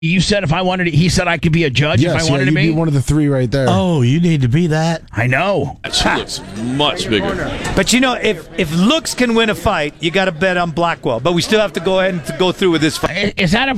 You said if I wanted to, he said I could be a judge if I wanted to be? You'd be one of the three right there. Oh, you need to be that. I know. She looks much bigger. But if looks can win a fight, you got to bet on Blackwell. But we still have to go ahead and go through with this fight. Is that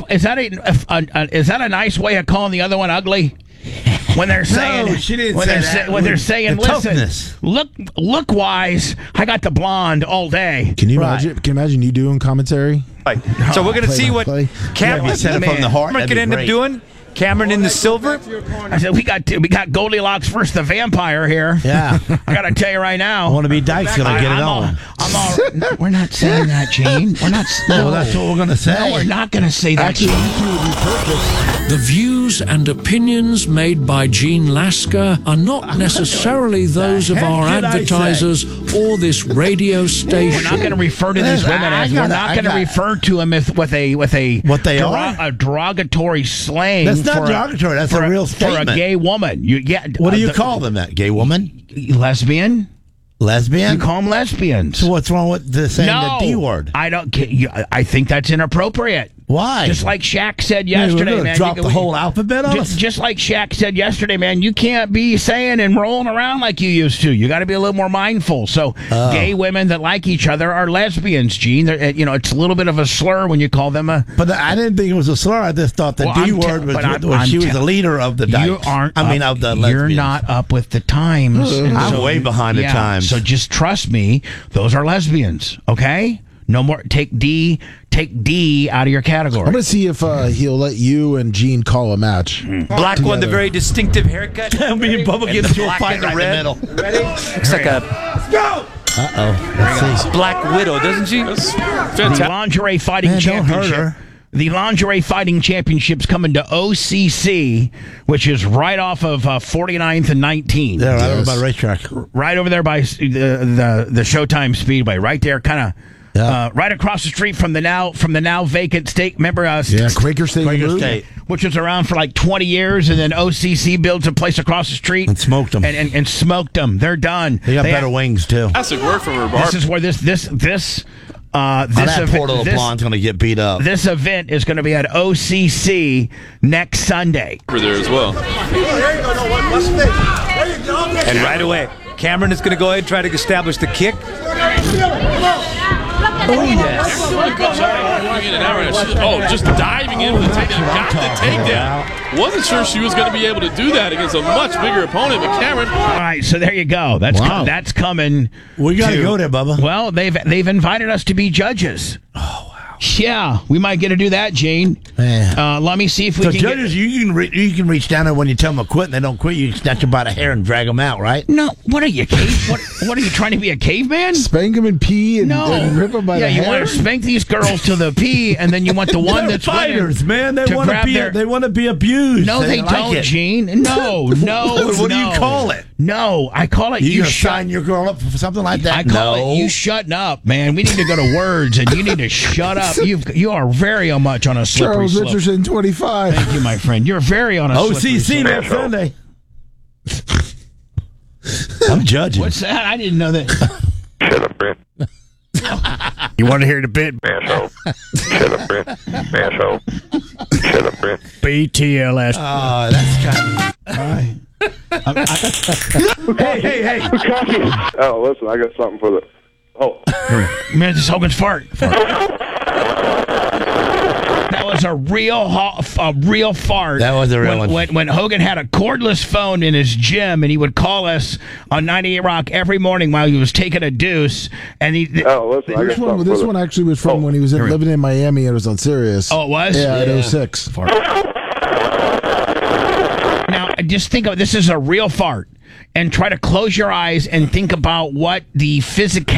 a nice way of calling the other one ugly? When they're saying, no, she didn't when say they're that. when they're saying, The listen, toughness. look wise, I got the blonde all day. Can you imagine? Can you imagine you doing commentary? So we're going to see what play. Cameron set it from the heart. could end up doing. Cameron in the silver. I said we got Goldilocks versus the vampire here. Yeah. I got to tell you right now. I want to be Dyke's going to get it on. No, we're not saying that, Gene. We're not. No, Well, that's what we're going to say. no, we're not going to say that. Actually, Gene. you two would be perfect. The views and opinions made by Gene Lasker are not necessarily those of our heck did I say? advertisers or this radio station. We're not going to refer to these women as. We're not going to refer to them with a What they are? a derogatory slang. That's not for derogatory. That's for a real for statement. a gay woman. What do you call them? That gay woman, lesbian? lesbian. You call them lesbians. So what's wrong with saying No, the D word? I don't. I think that's inappropriate. Why? Just like Shaq said Man, we're yesterday, gonna man. drop the whole alphabet on us. Just like Shaq said yesterday, man. You can't be saying and rolling around like you used to. You got to be a little more mindful. So, gay women that like each other are lesbians, Gene. It's a little bit of a slur when you call them a. But I didn't think it was a slur. I just thought the D word was she was the leader of the Dykes. You aren't. of the lesbians. You're not up with the times. And I'm way behind the times. So just trust me. Those are lesbians. Okay. No more. Take D out of your category. I'm going to see if he'll let you and Gene call a match. Black one, the very distinctive haircut. Me and Bubba get into a fight right in the middle. Looks like a Let's see. Black Widow, doesn't she? That's The fantastic. lingerie fighting Man, don't hurt championship. her. The lingerie fighting championship's coming to OCC, which is right off of 49th and 19. Yeah, right over Yes. by the racetrack. Right over there by the Showtime Speedway, right there, kind of. Yeah. Right across the street from the now vacant state. Remember, Quaker State. Quaker Blue? State. which was around for like 20 years, and then OCC builds a place across the street And smoked them. and smoked them. They're done. They got better wings too. Fantastic work from her, Barb. This is where this that poor little blonde's gonna get beat up. This event is going to be at OCC next Sunday. Over there as well. And right away, Cameron is going to go ahead and try to establish the kick. Oh, yes. Just diving into the takedown. Got the takedown. Wasn't sure she was going to be able to do that against a much bigger opponent, but Cameron. All right, so there you go. That's Wow. that's coming. We got to go there, Bubba. Well, they've invited us to be judges. Oh wow! Yeah, we might get to do that, Gene. Man. Let me see if we So can. judges, you can reach down there when you tell them to quit, and they don't quit. You can snatch them by the hair and drag them out, right? No, what are you, cave? What are you trying to be, a caveman? Spank him and pee and, No, and rip him by the you hair. want to spank these girls to the pee, and then you want the one They're that's fighters, winning man. They want to grab be. their- They want to be abused. No, they like don't, it. Gene. No. What do you no. call it? No, I call it You you gonna shut. sign your girl up for something like that? I call no. it you shutting up, man. We need to go to words, and you need to shut up. You are very much on a slippery Charles slope. Richardson, 25. Thank you, my friend. You're very on a slippery OCC slope. next Sunday. I'm judging. What's that? I didn't know that. Shut up, Brent. You want to hear the bit? Asshole. Shut up, Brent. Asshole. Shut up, Brent. BTLS. Oh, that's kind Hey. Oh, listen, I got something for the. Oh. Man, this is Hogan's fart. That was a real fart. That was a real one. When Hogan had a cordless phone in his gym, and he would call us on 98 Rock every morning while he was taking a deuce, and he. Oh, listen, I got something for This the. one actually was from when he was living in Miami and it was on Sirius. Oh, it was? Yeah, at 06. Now, just think of this is a real fart, and try to close your eyes and think about what the physical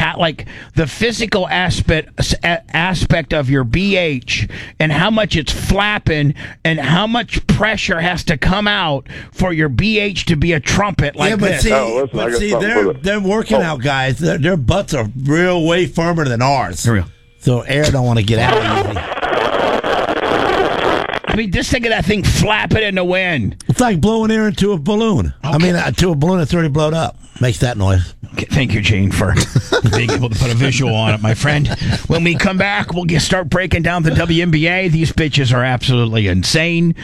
aspect of your BH and how much it's flapping and how much pressure has to come out for your BH to be a trumpet like yeah, but this. see, Oh, listen, I got something for the- they're working out guys. Their butts are real way firmer than ours. For real. So air don't want to get out easy. I mean, just think of that thing flapping in the wind. It's like blowing air into a balloon. Okay. I mean, to a balloon that's already blown up. Makes that noise. Okay, thank you, Gene, for being able to put a visual on it, my friend. When we come back, we'll start breaking down the WNBA. These bitches are absolutely insane.